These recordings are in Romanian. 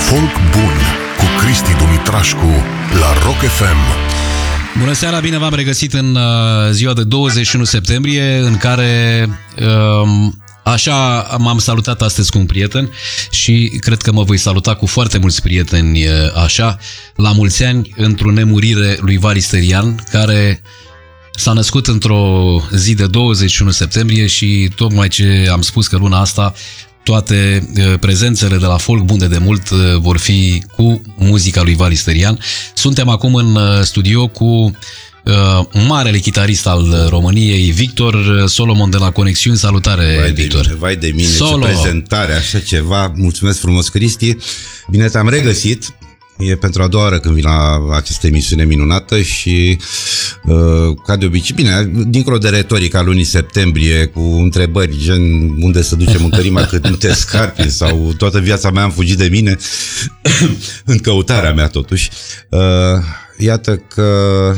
Folk bun cu Cristi Dumitrașcu la Rock FM. Bună seara, bine v-am regăsit în ziua de 21 septembrie, în care așa m-am salutat astăzi cu un prieten și cred că mă voi saluta cu foarte mulți prieteni așa, la mulți ani, într-o nemurire lui Vali Sterian, care s-a născut într-o zi de 21 septembrie și tocmai ce am spus că luna asta toate prezențele de la Folk bun de demult vor fi cu muzica lui Vali Sterian. Suntem acum în studio cu marele chitarist al României, Victor Solomon de la Conexiuni. Salutare, Victor! Vai de mine, ce prezentare, așa ceva! Mulțumesc frumos, Cristi! Bine te-am regăsit! E pentru a doua oară când vin la această emisiune minunată și, ca de obicei, bine, dincolo de retorica lunii septembrie, cu întrebări gen unde să ducem mâncărima cât nu te scarpi, sau toată viața mea am fugit de mine, în căutarea mea totuși, iată că,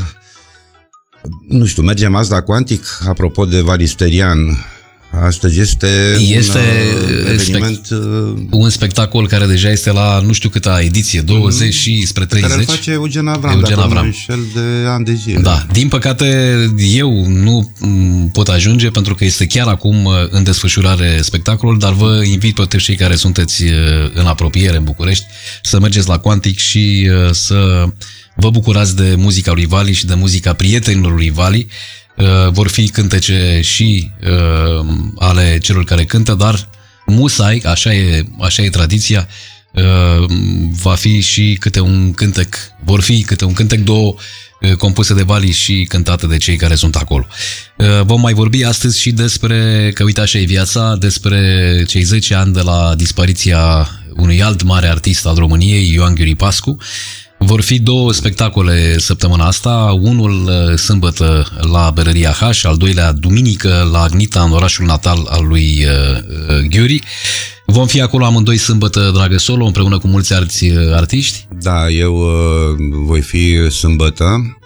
nu știu, mergem azi la Quantic, apropo de Vali Sterian. Astăzi este un eveniment, un spectacol care deja este la nu știu câta ediție, 20 și spre 30. Care îl face Eugen Avram, dacă nu mă înșel, de ani de zile. Da, din păcate eu nu pot ajunge pentru că este chiar acum în desfășurare spectacolul, dar vă invit pe toți cei care sunteți în apropiere în București să mergeți la Quantic și să vă bucurați de muzica lui Vali și de muzica prietenilor lui Vali. Vor fi cântece și ale celor care cântă, dar musai, așa e tradiția, va fi și câte un cântec, vor fi câte un cântec, două compuse de Vali și cântate de cei care sunt acolo. Vom mai vorbi astăzi și despre, că uite așa e viața, despre cei 10 ani de la dispariția unui alt mare artist al României, Ioan Ghiuri Pascu. Vor fi două spectacole săptămâna asta, unul sâmbătă la Berăria H, al doilea duminică la Agnita, în orașul natal al lui Ghiuri. Vom fi acolo amândoi sâmbătă, dragă Solo, împreună cu mulți alți artiști. Da, eu voi fi sâmbătă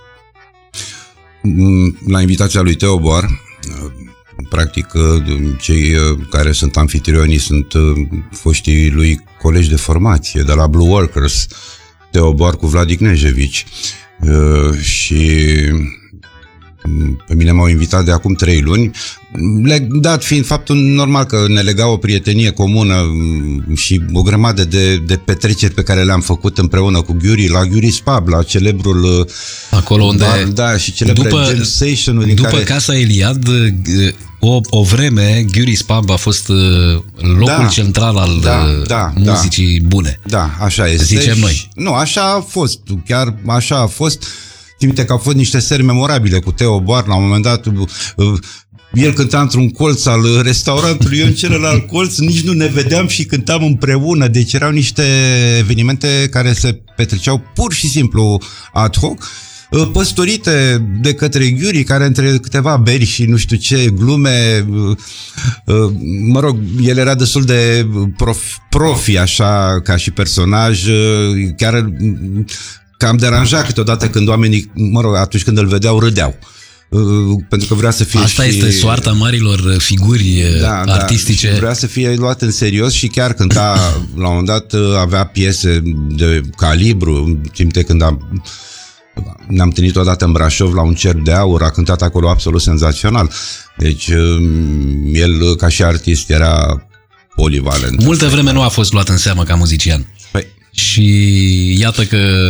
la invitația lui Teo Boar. Practic, cei care sunt anfitrionii sunt foștii lui colegi de formație de la Blue Workers, Teo Boar cu Vlad Ignejevici, și pe mine m-au invitat de acum 3 luni, dat fiind faptul normal că ne lega o prietenie comună și o grămadă de petreceri pe care le-am făcut împreună cu Ghiuri, la Ghiuri's Pub, la celebrul acolo unde bar, da, și celebrul jam station-ul după care... Casa Eliad, o vreme Ghiuri's Pub a fost locul central al muzicii bune. Da, așa este. Zicem noi. Nu, așa a fost, chiar așa a fost. Țin că au fost niște seri memorabile cu Teo Boar, la un moment dat el cânta într-un colț al restaurantului, eu în celălalt colț, nici nu ne vedeam și cântam împreună, deci erau niște evenimente care se petreceau pur și simplu ad hoc, păstorite de către Ghiuri, care între câteva beri și nu știu ce glume, mă rog, el era destul de profi așa ca și personaj, chiar cam deranja câteodată când oamenii, mă rog, atunci când îl vedeau, râdeau. Pentru că vrea să fie asta este soarta marilor figuri artistice. Da, vrea să fie luat în serios și chiar cânta, la un moment dat avea piese de calibru. Simte când ne-am întâlnit odată în Brașov la un cerc de aur, a cântat acolo absolut senzațional. Deci el ca și artist era polivalent. Multă vreme nu a fost luat în seamă ca muzician. Păi. Și iată că